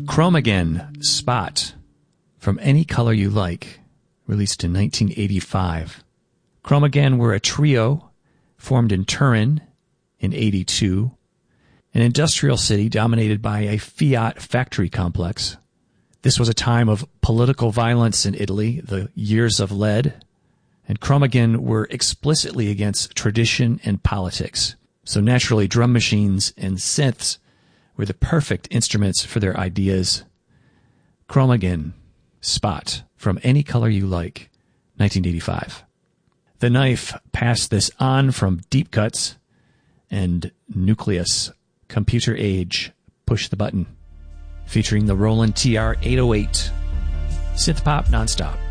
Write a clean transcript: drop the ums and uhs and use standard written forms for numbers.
Chrome Again, Spot, From Any Color You Like, released in 1985. Chrome Again were a trio formed in Turin in 82, an industrial city dominated by a Fiat factory complex. This was a time of political violence in Italy, the years of lead, and Chrome Again were explicitly against tradition and politics. So naturally, drum machines and synths were the perfect instruments for their ideas. Chrome Again, Spot, From Any Color You Like, 1985. The Knife passed this on from Deep Cuts and Nucleus, Computer Age, Push the Button, featuring the Roland TR-808. Synth pop nonstop.